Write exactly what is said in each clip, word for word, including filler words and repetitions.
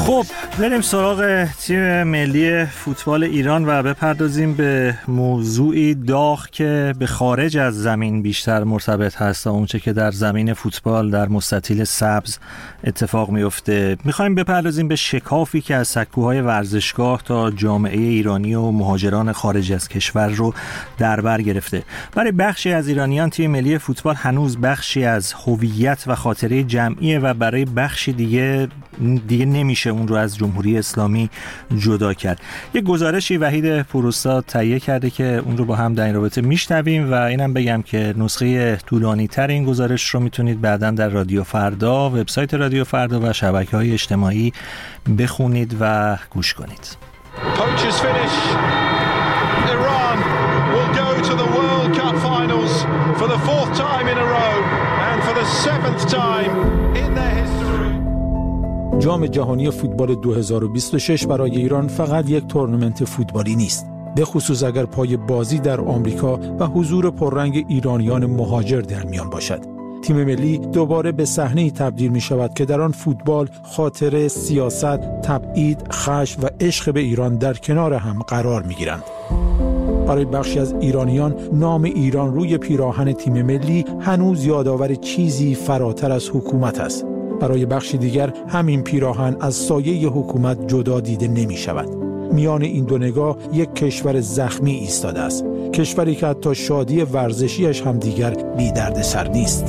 خب بریم سراغ تیم ملی فوتبال ایران و بپردازیم به موضوعی داغ که به خارج از زمین بیشتر مرتبط هست تا اونچه که در زمین فوتبال در مستطیل سبز اتفاق میفته. میخوایم بپردازیم به شکافی که از سکوهای ورزشگاه تا جامعه ایرانی و مهاجران خارج از کشور رو در بر گرفته. برای بخشی از ایرانیان تیم ملی فوتبال هنوز بخشی از هویت و خاطره جمعیه و برای بخشی دیگه دیگه نمیشه اون رو از جمهوری اسلامی جدا کرد. یک گزارشی وحید پوراستاد تهیه کرده که اون رو با هم در این رابطه میشنویم و اینم بگم که نسخه طولانی تر این گزارش رو میتونید بعداً در رادیو فردا، وبسایت رادیو فردا و شبکه‌های اجتماعی بخونید و گوش کنید. Poachers finish. Iran will go to the World Cup finals for the fourth time in a row and for the seventh time in their history. جام جهانی فوتبال دو هزار و بیست و شش برای ایران فقط یک تورنمنت فوتبالی نیست، به خصوص اگر پای بازی در آمریکا و حضور پررنگ ایرانیان مهاجر در میان باشد. تیم ملی دوباره به صحنه‌ای تبدیل می شود که در آن فوتبال، خاطره، سیاست، تبعید، خشم و عشق به ایران در کنار هم قرار می گیرند. برای بخشی از ایرانیان نام ایران روی پیراهن تیم ملی هنوز یادآور چیزی فراتر از حکومت است. برای بخشی دیگر همین پیراهن از سایه حکومت جدا دیده نمی شود. میان این دو نگاه یک کشور زخمی ایستاده است، کشوری که حتی شادی ورزشیش هم دیگر بی درد سر نیست.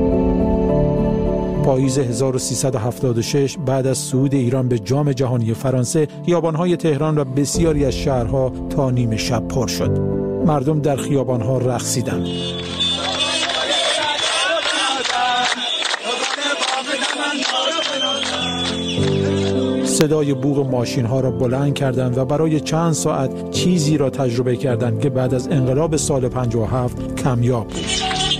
پاییز هزار و سیصد و هفتاد و شش بعد از صعود ایران به جام جهانی فرانسه، خیابان‌های تهران و بسیاری از شهرها تا نیمه شب پر شد. مردم در خیابان‌ها رقصیدند. صدای بوق ماشین‌ها را بلند کردند و برای چند ساعت چیزی را تجربه کردند که بعد از انقلاب سال پنجاه و هفت کمیاب بود.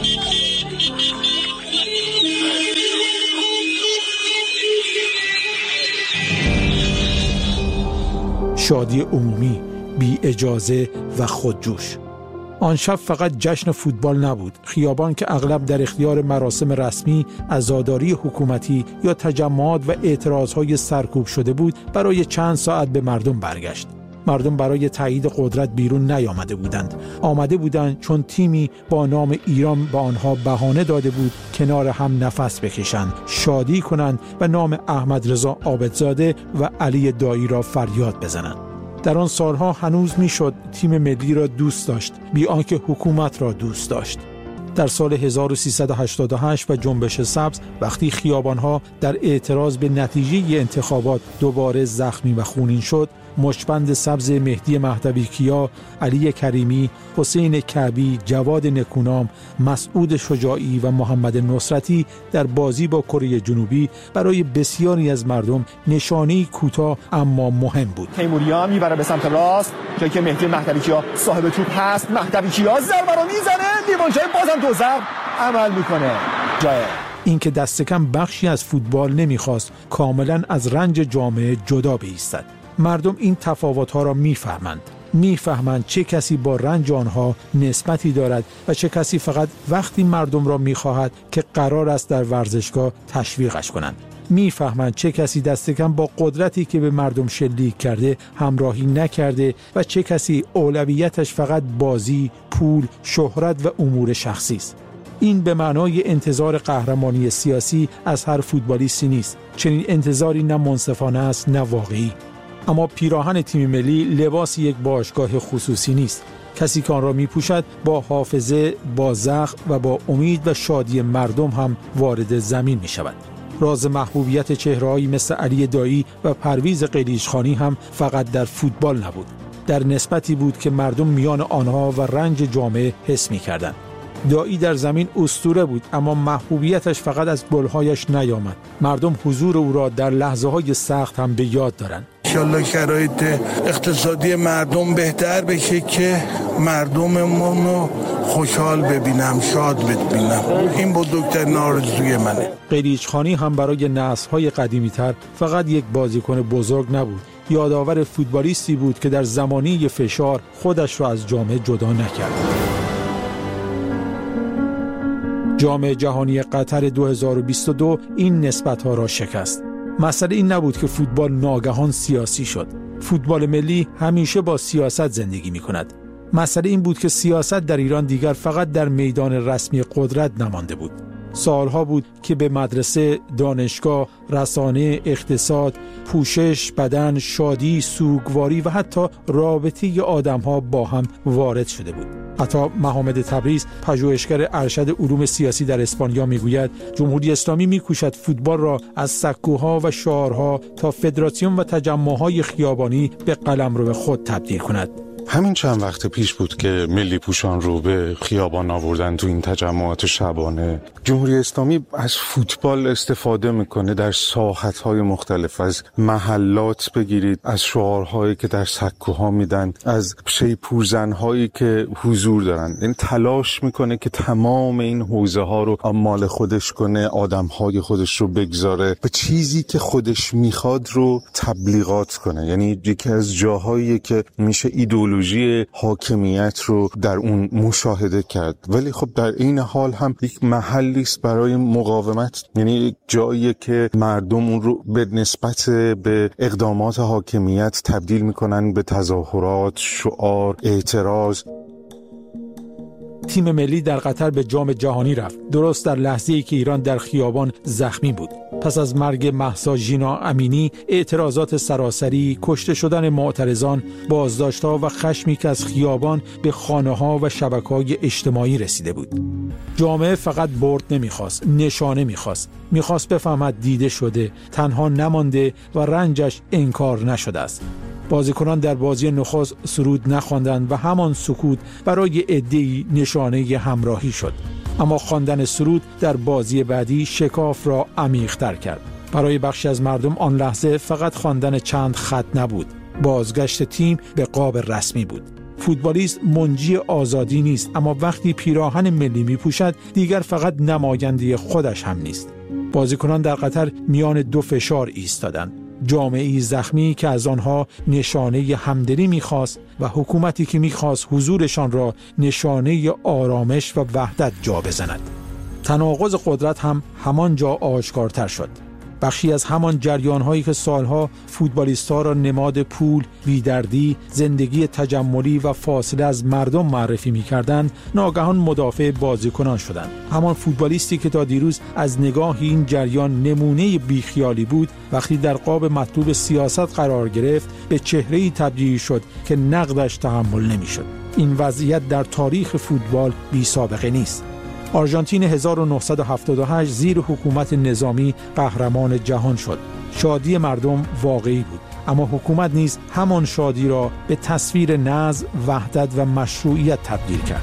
شادی عمومی، بی اجازه و خودجوش. آن شب فقط جشن فوتبال نبود. خیابان که اغلب در اختیار مراسم رسمی، عزاداری حکومتی یا تجمعات و اعتراضهای سرکوب شده بود، برای چند ساعت به مردم برگشت. مردم برای تایید قدرت بیرون نیامده بودند. آمده بودند چون تیمی با نام ایران به آنها بهانه داده بود کنار هم نفس بکشند، شادی کنند و نام احمد رضا عابدزاده و علی دایی را فریاد بزنند. در آن سالها هنوز میشد تیم ملی را دوست داشت، بی آنکه حکومت را دوست داشت. در سال هزار و سیصد و هشتاد و هشت و جنبش سبز، وقتی خیابانها در اعتراض به نتیجه انتخابات دوباره زخمی و خونین شد، مشبند سبز مهدی مهدوی کیا، علی کریمی، حسین کعبی، جواد نکونام، مسعود شجاعی و محمد نصرتی در بازی با کره جنوبی برای بسیاری از مردم نشانه‌ای کوتاه اما مهم بود. تیموریان میبره به سمت راست، جایی که مهدی مهدوی کیا صاحب توپ هست. مهدوی کیا ضربه رو میزنه، دیوانچای بازم دو ضرب عمل میکنه. جای این که دست کم بخشی از فوتبال نمیخواست کاملا از رنج جامعه جدا بایستد. مردم این تفاوت‌ها را می‌فهمند. می‌فهمند چه کسی با رنج آنها نسبتی دارد و چه کسی فقط وقتی مردم را می‌خواهد که قرار است در ورزشگاه تشویقش کنند. می‌فهمند چه کسی دست کم با قدرتی که به مردم شلیک کرده همراهی نکرده و چه کسی اولویتش فقط بازی، پول، شهرت و امور شخصی است. این به معنای انتظار قهرمانی سیاسی از هر فوتبالیستی نیست. چنین انتظاری نه منصفانه است نه واقعی. اما پیراهن تیم ملی لباس یک باشگاه خصوصی نیست. کسی که آن را می‌پوشد با حافظه، با زخم و با امید و شادی مردم هم وارد زمین می‌شود. راز محبوبیت چهره‌هایی مثل علی دایی و پرویز قلیچخانی هم فقط در فوتبال نبود. در نسبتی بود که مردم میان آنها و رنج جامعه حس می‌کردند. دایی در زمین اسطوره بود، اما محبوبیتش فقط از گل‌هایش نیامد. مردم حضور او را در لحظه‌های سخت هم به یاد دارند. انشالله شرایط اقتصادی مردم بهتر بشه که مردممون رو خوشحال ببینم، شاد ببینم. این بزرگترین آرزوی منه. قلیچخانی هم برای نسل‌های قدیمی‌تر فقط یک بازیکن بزرگ نبود. یادآور فوتبالیستی بود که در زمانی فشار خودش را از جامعه جدا نکرد. جام جهانی قطر دو هزار و بیست و دو این نسبت‌ها را شکست. مسئله این نبود که فوتبال ناگهان سیاسی شد. فوتبال ملی همیشه با سیاست زندگی می‌کند. مسئله این بود که سیاست در ایران دیگر فقط در میدان رسمی قدرت نمانده بود. سالها بود که به مدرسه، دانشگاه، رسانه، اقتصاد، پوشش، بدن، شادی، سوگواری و حتی رابطه آدم‌ها با هم وارد شده بود. حتی محمد تبریز، پژوهشگر ارشد علوم سیاسی در اسپانیا میگوید جمهوری اسلامی میکوشد فوتبال را از سکوها و شعارها تا فدراسیون و تجمع‌های خیابانی به قلمرو خود تبدیل کند. همین چند وقت پیش بود که ملی پوشان رو به خیابان آوردن تو این تجمعات شبانه. جمهوری اسلامی از فوتبال استفاده میکنه در ساحت‌های مختلف، از محلات بگیرید، از شعارهایی که در سکوها میدن، از شیپورزن‌هایی که حضور دارن. این تلاش میکنه که تمام این حوزه ها رو مال خودش کنه، آدم‌های خودش رو بگذاره، به چیزی که خودش میخواد رو تبلیغات کنه. یعنی یکی از جاهایی که میشه ایدئولوژی حاکمیت رو در اون مشاهده کرد، ولی خب در این حال هم یک محلی است برای مقاومت. یعنی یک جایی که مردم اون رو به نسبت به اقدامات حاکمیت تبدیل میکنن به تظاهرات، شعار، اعتراض. تیم ملی در قطر به جام جهانی رفت، درست در لحظه‌ای که ایران در خیابان زخمی بود. پس از مرگ مهسا ژینا امینی، اعتراضات سراسری، کشته شدن معترضان، بازداشت‌ها و خشمی که از خیابان به خانه‌ها و شبکه‌های اجتماعی رسیده بود. جامعه فقط برد نمی‌خواست، نشانه می‌خواست. می‌خواست بفهمد دیده شده، تنها نمانده و رنجش انکار نشده است. بازیکنان در بازی نخست سرود نخواندند و همان سکوت برای عده‌ای نشانه همراهی شد. اما خواندن سرود در بازی بعدی شکاف را عمیق‌تر کرد. برای بخشی از مردم آن لحظه فقط خواندن چند خط نبود، بازگشت تیم به قاب رسمی بود. فوتبالیست منجی آزادی نیست، اما وقتی پیراهن ملی می‌پوشد دیگر فقط نماینده خودش هم نیست. بازیکنان در قطر میان دو فشار ایستادند. جامعه‌ای زخمی که از آنها نشانه همدلی می‌خواست و حکومتی که می‌خواست حضورشان را نشانه آرامش و وحدت جا بزند. تناقض قدرت هم همانجا آشکارتر شد. بخشی از همان جریان‌هایی که سالها فوتبالیست‌ها را نماد پول، بی‌دردی، زندگی تجملی و فاصله از مردم معرفی می‌کردند، ناگهان مدافع بازیکنان شدند. همان فوتبالیستی که تا دیروز از نگاه این جریان نمونه بیخیالی بود، وقتی در قاب مطلوب سیاست قرار گرفت، به چهره‌ای تبدیل شد که نقدش تحمل نمی‌شد. این وضعیت در تاریخ فوتبال بی‌سابقه نیست. آرژانتین هزار و نهصد و هفتاد و هشت زیر حکومت نظامی قهرمان جهان شد. شادی مردم واقعی بود، اما حکومت نیز همان شادی را به تصویر نظم، وحدت و مشروعیت تبدیل کرد.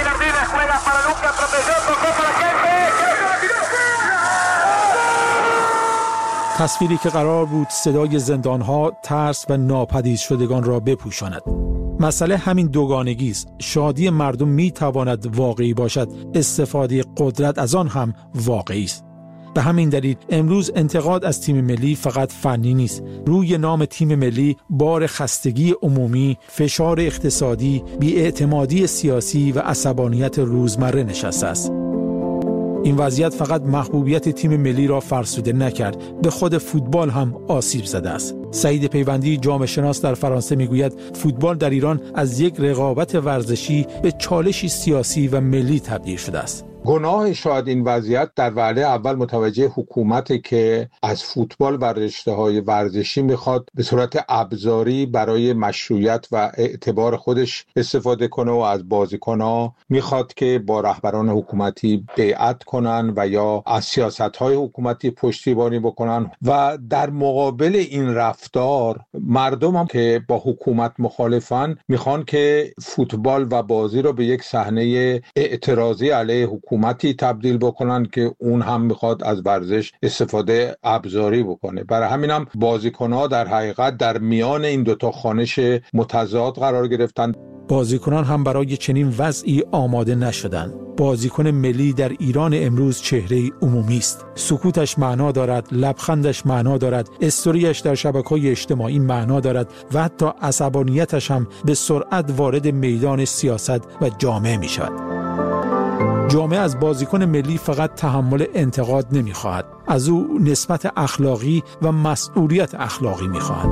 تصویری که قرار بود صدای زندانها، ترس و ناپدید شدگان را بپوشاند. مسئله همین دوگانگی است. شادی مردم می تواند واقعی باشد، استفاده قدرت از آن هم واقعی است. به همین دلیل امروز انتقاد از تیم ملی فقط فنی نیست. روی نام تیم ملی بار خستگی عمومی، فشار اقتصادی، بی‌اعتمادی سیاسی و عصبانیت روزمره نشسته است. این وضعیت فقط محبوبیت تیم ملی را فرسوده نکرد، به خود فوتبال هم آسیب زده است. سعید پیوندی، جامعه شناس در فرانسه میگوید فوتبال در ایران از یک رقابت ورزشی به چالشی سیاسی و ملی تبدیل شده است. گناه شاید این وضعیت در وهله اول متوجه حکومت که از فوتبال و رشته‌های ورزشی میخواد به صورت ابزاری برای مشروعیت و اعتبار خودش استفاده کنه و از بازیکن‌ها میخواد که با رهبران حکومتی بیعت کنن و یا از سیاست‌های حکومتی پشتیبانی بکنن و در مقابل این رفتار مردم هم که با حکومت مخالفن میخوان که فوتبال و بازی رو به یک صحنه اعتراضی علیه حکومت حکومتی تبدیل بکنن که اون هم میخواد از ورزش استفاده ابزاری بکنه. برای همین هم بازیکن‌ها در حقیقت در میان این دوتا خوانش متضاد قرار گرفتن. بازیکنان هم برای چنین وضعی آماده نشدند. بازیکن ملی در ایران امروز چهره عمومی است. سکوتش معنا دارد، لبخندش معنا دارد، استوریش در شبکه‌های اجتماعی معنا دارد و حتی عصبانیتش هم به سرعت وارد میدان سیاست و جامعه می شود. جامعه از بازیکن ملی فقط تحمل انتقاد نمی‌خواهد، از او نسبت اخلاقی و مسئولیت اخلاقی می‌خواهد.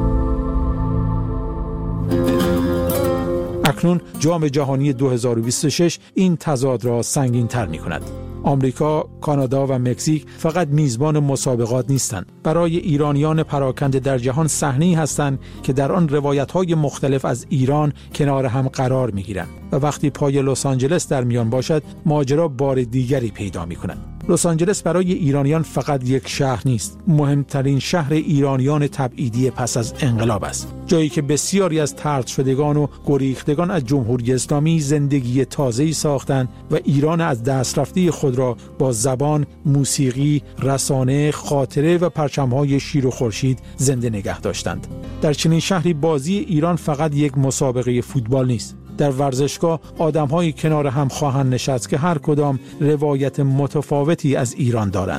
اکنون جام جهانی دو هزار و بیست و شش این تضاد را سنگین‌تر می‌کند. آمریکا، کانادا و مکزیک فقط میزبان مسابقات نیستند. برای ایرانیان پراکنده در جهان صحنه‌ای هستند که در آن روایت‌های مختلف از ایران کنار هم قرار می‌گیرند و وقتی پای لس آنجلس در میان باشد، ماجرا بار دیگری پیدا می‌کند. لس آنجلس برای ایرانیان فقط یک شهر نیست، مهمترین شهر ایرانیان تبعیدی پس از انقلاب است. جایی که بسیاری از طرد شدگان و گریختگان از جمهوری اسلامی زندگی تازه‌ای ساختند و ایران از دست رفته خود را با زبان، موسیقی، رسانه، خاطره و پرچم‌های شیر و خورشید زنده نگه داشتند. در چنین شهری بازی ایران فقط یک مسابقه فوتبال نیست. در ورزشگاه آدم‌های کنار هم خواهند نشست که هر کدام روایت متفاوتی از ایران دارند.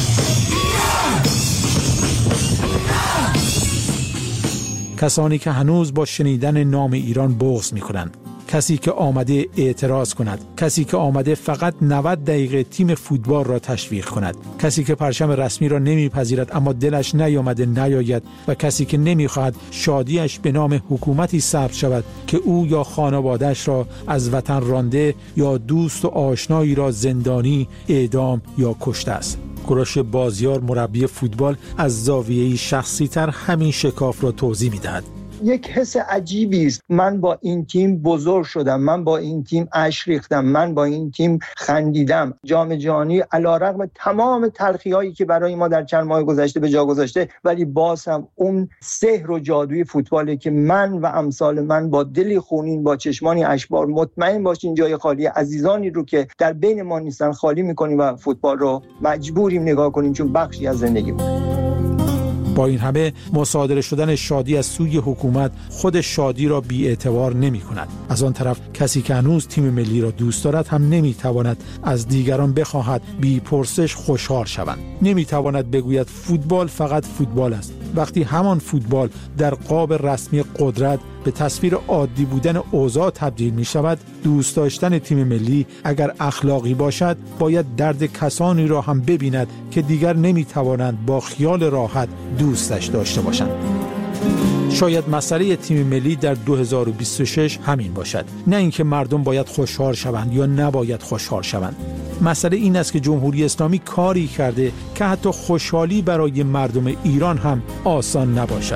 کسانی که هنوز با شنیدن نام ایران بغض می‌کنند، کسی که آمده اعتراض کند، کسی که آمده فقط نود دقیقه تیم فوتبال را تشویق کند، کسی که پرچم رسمی را نمیپذیرد اما دلش نیامده نیاید و کسی که نمیخواهد شادیش به نام حکومتی ثبت شود که او یا خانواده‌اش را از وطن رانده یا دوست و آشنایی را زندانی، اعدام یا کشته است. کوروش بازیار مربی فوتبال از زاویه‌ای شخصی‌تر همین شکاف را توضیح می‌دهد. یک حس عجیبی است. من با این تیم بزرگ شدم، من با این تیم اشک ریختم، من با این تیم خندیدم. جام جهانی علیرغم تمام تلخی‌هایی که برای ما در چند ماه گذشته به جا گذاشته، ولی باز هم اون سحر و جادوی فوتباله که من و امثال من با دلی خونین، با چشمانی اشکبار مطمئن باشین جای خالی عزیزانی رو که در بین ما نیستن خالی می‌کنیم و فوتبال رو مجبوریم نگاه کنیم چون بخشی از زندگی بود. با این همه مصادره شدن شادی از سوی حکومت خود شادی را بی‌اعتبار نمی‌کند. از آن طرف کسی که هنوز تیم ملی را دوست دارد هم نمی‌تواند از دیگران بخواهد بی پرسش خوشحال شوند. نمی‌تواند بگوید فوتبال فقط فوتبال است، وقتی همان فوتبال در قاب رسمی قدرت به تصویر عادی بودن اوضاع تبدیل می شود. دوست داشتن تیم ملی اگر اخلاقی باشد باید درد کسانی را هم ببیند که دیگر نمی توانند با خیال راحت دوستش داشته باشند. شاید مسئله تیم ملی در دو هزار و بیست و شش همین باشد، نه اینکه مردم باید خوشحال شوند یا نباید خوشحال شوند. مسئله این است که جمهوری اسلامی کاری کرده که حتی خوشحالی برای مردم ایران هم آسان نباشد.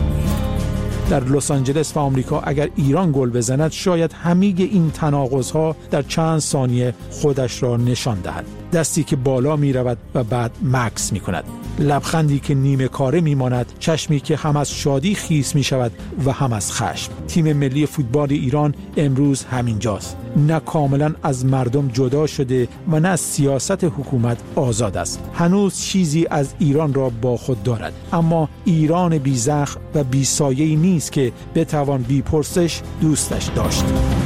در لس آنجلس و آمریکا اگر ایران گل بزند شاید همه این تناقض‌ها در چند ثانیه خودش را نشان دهد. دستی که بالا می رود و بعد مکث می کند، لبخندی که نیمه کاره می ماند، چشمی که هم از شادی خیس می شود و هم از خشم. تیم ملی فوتبال ایران امروز همینجاست، نه کاملا از مردم جدا شده و نه از سیاست حکومت آزاد است. هنوز چیزی از ایران را با خود دارد، اما ایران بی زخم و بی سایه‌ای نیست که بتوان بی پرسش دوستش داشت.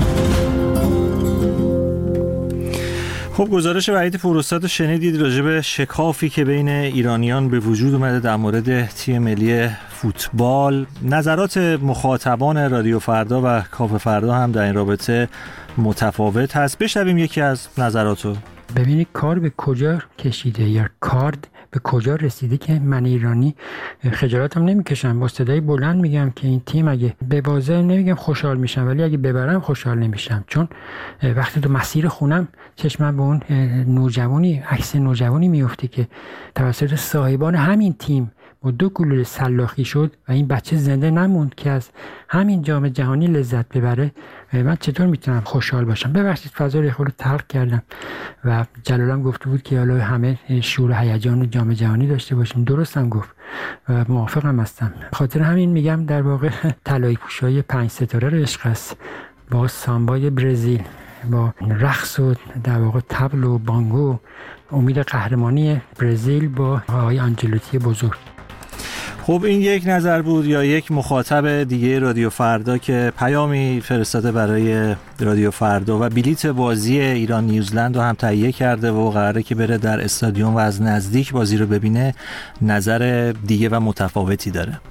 خب گزارش وحید فرستاد شنیدید راجع به شکافی که بین ایرانیان به وجود اومده در مورد تیم ملی فوتبال. نظرات مخاطبان رادیو فردا و کاف فردا هم در این رابطه متفاوت هست. بشنویم یکی از نظراتو. ببینید کار به کجا کشیده یا کارد به کجا رسیده که من ایرانی خجالتم نمیکشم، با صدای بلند میگم که این تیم اگه ببازه نمیگم خوشحال میشم، ولی اگه ببرم خوشحال نمیشم. چون وقتی تو مسیر خونم چشمم به اون نوجوانی، عکس نوجوانی میفته که توسط صاحبان همین تیم با دو گلوله سلاخی شد و این بچه زنده نموند که از همین جام جهانی لذت ببره. من چطور میتونم خوشحال باشم؟ ببخشید فضا رو خود تلخ کردم و جلالم گفته بود که حالا همه شور و هیجان جام جهانی داشته باشیم. درستم گفت و موافقم هستم. خاطر همین میگم در واقع طلایی پوشای پنج ستاره رو عشق است، با سامبای برزیل، با رقص و در واقع طبل و بانگو، امید قهرمانی برزیل با آقای آنجلوتی بزرگ. خب این یک نظر بود. یا یک مخاطب دیگه رادیو فردا که پیامی فرستاده برای رادیو فردا و بلیت بازی ایران نیوزلند رو هم تهیه کرده و قراره که بره در استادیوم و از نزدیک بازی رو ببینه، نظر دیگه و متفاوتی داره.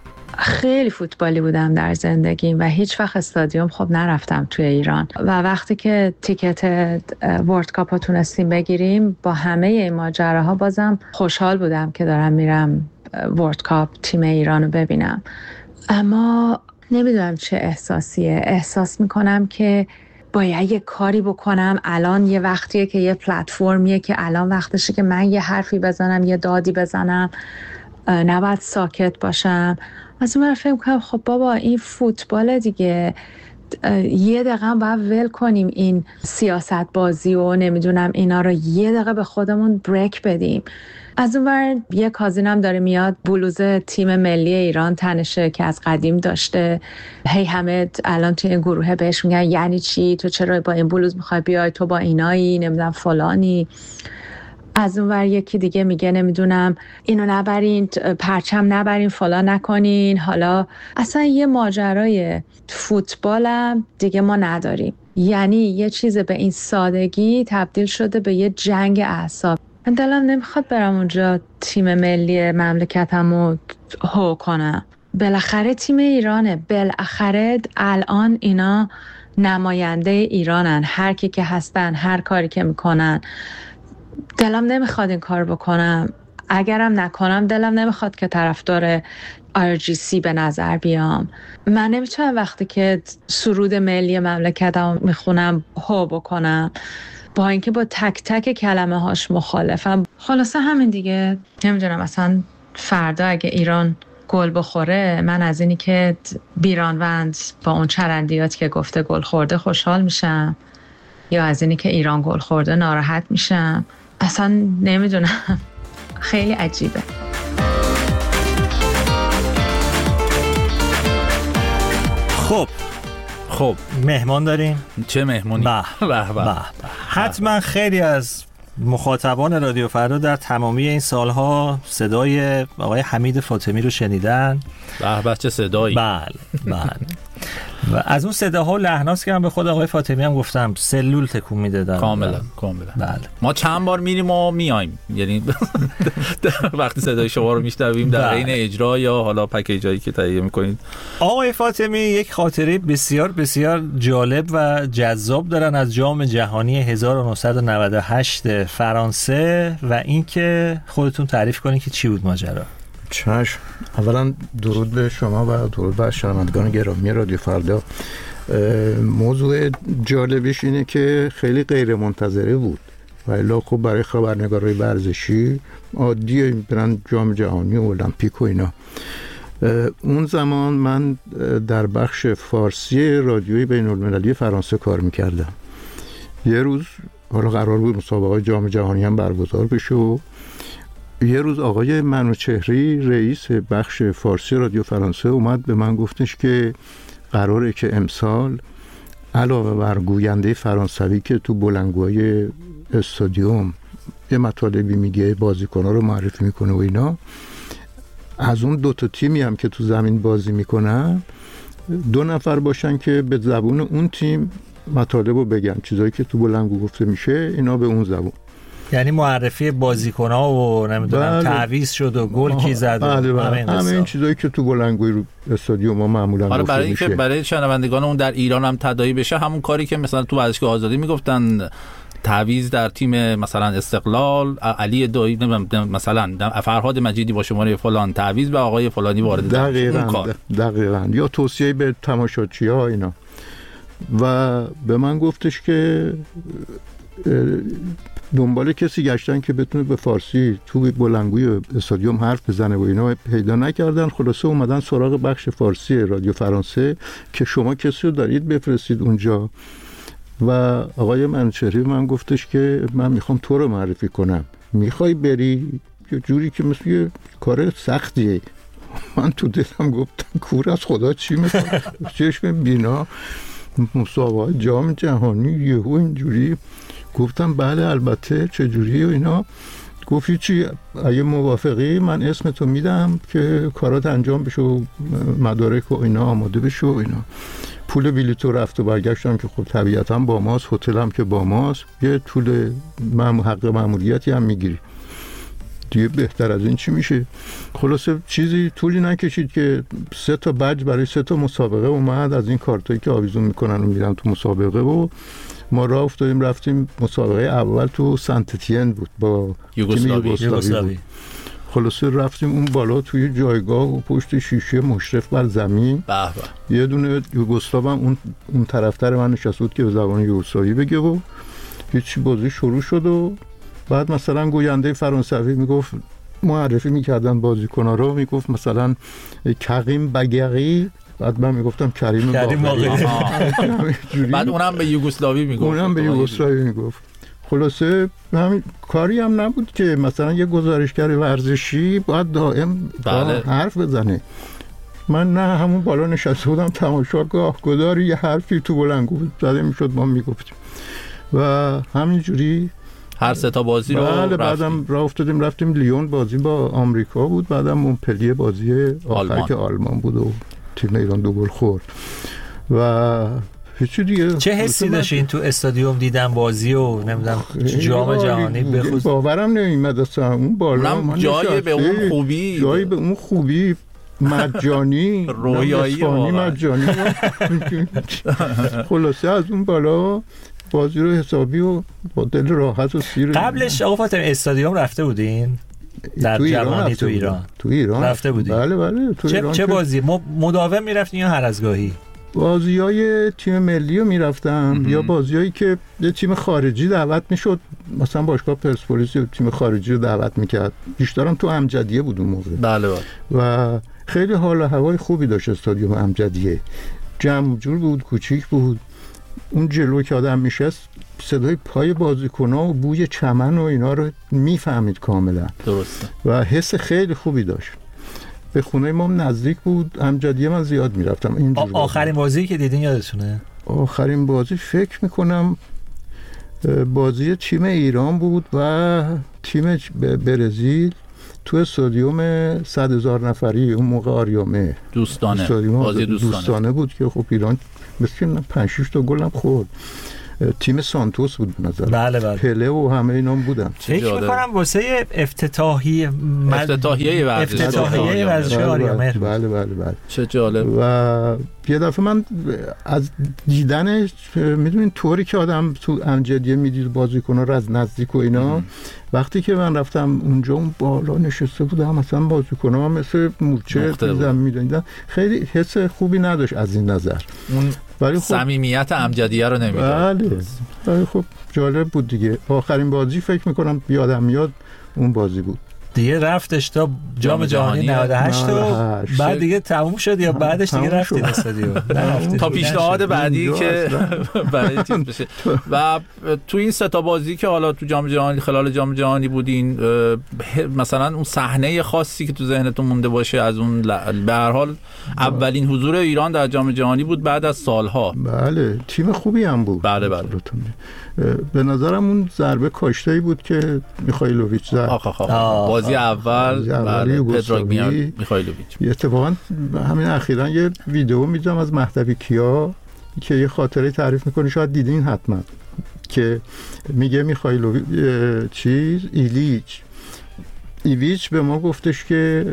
خیلی فوتبالی بودم در زندگیم و هیچ وقت استادیوم خب نرفتم توی ایران و وقتی که تیکت ورلد کاپ رو تونستیم بگیریم با همه این ماجراها بازم خوشحال بودم که دارم میرم ورلد کاپ تیم ایران رو ببینم. اما نمیدونم چه احساسیه. احساس میکنم که باید یه کاری بکنم. الان یه وقتیه که یه پلتفرمیه که الان وقتشه که من یه حرفی بزنم، یه دادی بزنم، نباید ساکت باشم. از اون فکر کنم خب بابا این فوتبال دیگه، یه دقیقه هم باید ول کنیم این سیاست بازی و نمیدونم اینا رو، یه دقیقه به خودمون بریک بدیم. از اون ور یه کازینم داره میاد بلوز تیم ملی ایران تنشه که از قدیم داشته، هی همه الان توی این گروه بهش میگن یعنی چی، تو چرا با این بلوز میخوای بیای، تو با اینایی، نمیدونم فلانی. از اون ور یکی دیگه میگه نمیدونم اینو نبرین، پرچم نبرین، فلان نکنین. حالا اصلا یه ماجرای فوتبالم دیگه ما نداریم. یعنی یه چیز به این سادگی تبدیل شده به یه جنگ اعصاب. من دلم نمیخواد برم اونجا تیم ملی مملکتمو هو کنم. بالاخره تیم ایرانه، بالاخره الان اینا نماینده ایرانن، هر کی که هستن، هر کاری که میکنن. دلم نمیخواد این کار بکنم. اگرم نکنم دلم نمیخواد که طرفدار آر جی سی به نظر بیام. من نمیتونم وقتی که سرود ملی مملکتم میخونم هو بکنم، با اینکه با تک تک کلمه هاش مخالفم. خلاصه همین دیگه. نمیدونم اصلا فردا اگه ایران گل بخوره، من از اینی که بیرانوند با اون چرندیات که گفته گل خورده خوشحال میشم، یا از اینی که ایران گل خورده ناراحت میشم. اصلا نمیدونم، خیلی عجیبه. خب خب مهمان داریم. چه مهمونی؟ به به به. حتما خیلی از مخاطبان رادیو فردا در تمامی این سالها صدای آقای حمید فاطمی رو شنیدن. به به چه صدایی. بله بله. و از اون صداها و لحناست که من به خود آقای فاطمی هم گفتم سلول تکون میدادن. کاملا کاملا. بله. ما چند بار میریم و میایم، یعنی وقتی صدای شما رو میشنویم در حین اجرا یا حالا پکیجایی که تهیه میکنید. آقای فاطمی یک خاطره بسیار بسیار جالب و جذاب دارن از جام جهانی هزار و نهصد و نود و هشت فرانسه و اینکه خودتون تعریف کنید که چی بود ماجرا. چشم. اولا درود به شما و درود به شنوندگان گرامی رادیو فردا. موضوع جالبش اینه که خیلی غیر منتظره بود و الا خب برای خبرنگارای ورزشی عادیه برن جام جهانی و المپیک و اینا. اون زمان من در بخش فارسی رادیوی بین المللی فرانسه کار میکردم. یه روز حالا قرار بود مسابقه جام جهانی هم برگزار بشه و یه روز آقای منوچهری رئیس بخش فارسی رادیو فرانسه اومد به من گفتش که قراره که امسال علاوه بر گوینده فرانسوی که تو بلندگوهای استادیوم یه مطالبی میگه، بازیکن‌ها رو معرفی میکنه و اینا، از اون دو تا تیمی هم که تو زمین بازی میکنن دو نفر باشن که به زبون اون تیم مطالب رو بگن، چیزایی که تو بلندگو گفته میشه اینا به اون زبون. یعنی معرفی بازیکن‌ها و نمیدونم تعویض شد و گل کی زد و بله بله. همه این چیزایی که تو بلندگوی رو استادیوم ما معمولا گفته برای میشه. اینکه برای شنوندگان اون در ایران هم تداعی بشه، همون کاری که مثلا تو ورزشگاه آزادی میگفتن تعویض در تیم مثلا استقلال علی دایی مثلا فرهاد مجیدی با شماره فلان تعویض به آقای فلانی وارد دقیقاً دقیقاً یا توصیه به تماشاچی‌ها اینا. و به من گفتش که دنبال کسی گشتن که بتونه به فارسی تو بلندگوی استادیوم حرف بزنه و اینا، پیدا نکردن. خلاصه اومدن سراغ بخش فارسی رادیو فرانسه که شما کسی رو دارید بفرستید اونجا. و آقای منوچهری من گفتش که من میخوام تو رو معرفی کنم، میخوای بری؟ یه جوری که مثل یه کار سختیه. من تو دلم گفتم کور از خدا چی میخواد؟ چشم بینا مسابقه جام جهانی یهو اینجوری. گفتم بله البته چجوری و اینا. گفتی چی؟ اگه موافقی من اسم تو میدم که کارات انجام بشه و مدارک و اینا آماده بشه و اینا. پول بلیط و رفت و برگشتم که خب طبیعتا با ماست، هتلم که با ماست، یه طول حق مأموریتی هم میگیری. دیگه بهتر از این چی میشه؟ خلاصه چیزی طولی نکشید که سه تا بج برای سه تا مسابقه اومد، از این کارتایی که آویزون میکنن و میرن تو مسابقه، و ما راه افتادیم رفتیم مسابقه اول تو سنت تین بود با یوگسلاوی. خلاصه رفتیم اون بالا توی جایگاه و پشت شیشه مشرف بر زمین، به به، یه دونه یوگسلاو هم اون اون طرفتر من نشسته بود که به زبان یوگسلاوی بگه و هیچ بازی شروع شد و بعد مثلا گوینده فرانسوی میگفت، معرفی میکردن بازیکن‌ها رو، میگفت مثلا کریم بگری، بعد من میگفتم کریم باقری، بعد اونم به یوگسلاوی میگفت اونم به یوگسلاوی میگفت. خلاصه همین کاری هم نبود که مثلا یه گزارشگر ورزشی باید دائم بله. حرف بزنه. من نه همون بالا نشسته بودم تماشاگاه، گداری یه حرفی تو بلنگو زده میشد ما میگفتیم و همینجوری هر سه تا بازی رو بله. بعدم راه افتادیم رفتیم لیون، بازی با آمریکا بود، بعدم مونپلیه بازی آخر که آلمان بود و تیم ایران دو گل خورد و هیچی دیگه. چه حسی داشتین تو استادیوم دیدن بازی و نمیدونم جام جهانی بخصوص؟ باورم نمیاد اصلا اون بالا جای به اون خوبی جای به اون خوبی مجانی رویایی مجانی خلاصه از اون بالا بازی رو حسابی و با دل راحت و سیر. قبلش آقا فاطمی استادیوم رفته بودین؟ در تو جوانی تو ایران تو ایران رفته بودین؟ بله بله تو چه ایران. چه بازی مداوم میرفتین یا هر از گاهی؟ بازیای تیم ملی رو میرفتم یا بازیایی که یه تیم خارجی دعوت میشد، مثلا باشگاه پرسپولیس تیم خارجی رو دعوت میکرد. بیشترم تو امجدیه بود اون موقع. بله بله. و خیلی حال و هوای خوبی داشت استادیوم امجدیه، جمع جور بود، کوچیک بود. اون جلو که آدم میشست صدای پای بازیکن‌ها و بوی چمن و اینا رو میفهمید کاملا. درسته. و حس خیلی خوبی داشت. به خونه ما نزدیک بود، امجدیه من زیاد میرفتم. اینجور آخرین بازی که دیدین یادتونه؟ آخرین بازی فکر میکنم بازی تیم ایران بود و تیم برزیل تو استادیوم صد هزار نفری اون موقع آریامه دوستانه بازی دوستانه. دوستانه بود که خب ایران مثل پنج شش تا گل هم خورد. تیم سانتوس بود به نظر. بله بله. پله و همه اینا بودن. فکر می‌کنم واسه افتتاحیه مد... افتتاحیه ورزش افتتاحیه ورزش آریامه. بله بله بله. چه جالب. و یه دفعه من از دیدن میدونین طوری که آدم تو امجدیه میدید بازیکن‌ها رو از نزدیک و اینا ام. وقتی که من رفتم اونجا اون بالا نشسته بودم مثلا بازیکن‌ها مثل مورچه زمین می‌دیدن، خیلی حس خوبی نداشت از این نظر. اون ولی خب صمیمیت امجدیه رو نمیداد. بله. ولی خب جالب بود دیگه. آخرین بازی فکر میکنم یادم میاد اون بازی بود. دیگه رفتش تا جام جهانی نود و هشت و بعد دیگه تموم شد یا بعدش دیگه رفتید استادیوم؟ تا پیشنهاد بعدی که برای چیز بشه. و تو این سه تا بازی که حالا تو جام جهانی خلال جام جهانی بودین، مثلا اون صحنه خاصی که تو ذهنتون مونده باشه از اون به هر حال اولین حضور ایران در جام جهانی بود بعد از سالها. بله تیم خوبی هم بود. بله بله. به نظرم اون ضربه کاشته‌ای بود که میخائیلوویچ زد. بازی اول برای پدراگمیان میخائیلوویچ. اتفاقا همین اخیراً یه ویدیو میذارم از مهدوی کیا که یه خاطره تعریف میکنه، شاید دیدین حتما، که میگه میخائیلوویچ چیز ایلیچ ایویچ به ما گفتش که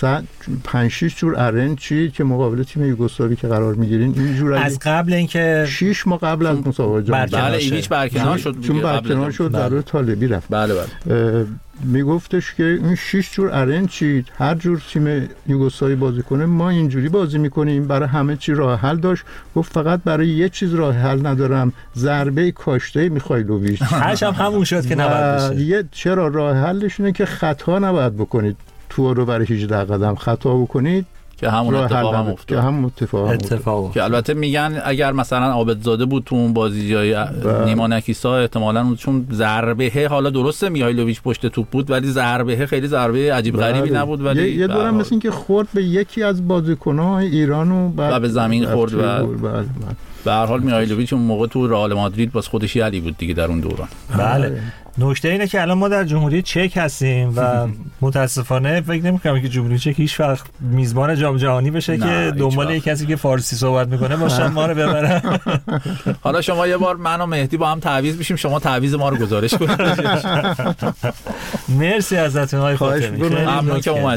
پنج شش جور ارن چی که مقابل تیم یوگسلاوی که قرار میگیرین اینجور از قبل اینکه شش ماه قبل از مسابقه جام بله ایویچ برکنار شد، چون برکنار شد در طالبی رفت. بله بله. میگفتش که این شش جور ارن چی هر جور تیم یوگسلاوی بازی کنه ما اینجوری بازی میکنیم، برای همه چی راه حل داشت. گفت فقط برای یه چیز راه حل ندارم، ضربه کاشته میخائیلوویچ. هرچ هم همون شد که نباید بشه. چرا راه حلش اینه که خطا نباید بکنید، تو رو برای هجده قدم خطا بکنید که همون اتفاق هم افتاد. که همون اتفاق, اتفاق که البته میگن اگر مثلا عابدزاده بود تو اون بازی جای نیما نکیسا احتمالاً چون ضربه حالا درسته میخائیلوویچ پشت توپ بود ولی ضربه خیلی ضربه عجیب غریبی نبود، ولی یه, یه دورم مثل این که خورد به یکی از بازیکن‌های ایران و بعد به زمین خورد و به هر حال میهایلوویچ اون موقع تو رئال مادرید باز خودش علی بود دیگه در اون دوران. بله. نکته اینه که الان ما در جمهوری چک هستیم و متاسفانه فکر نمی‌کنم که جمهوری چک هیچ وقت میزبان جام جهانی بشه که دنبال یک کسی که فارسی صحبت میکنه باشن ما رو ببرن. حالا شما یه بار من و مهدی با هم تعویض میشیم، شما تعویض ما رو گزارش کنید. مرسی ازتون آقای فاطمی، ممنون که اومدید.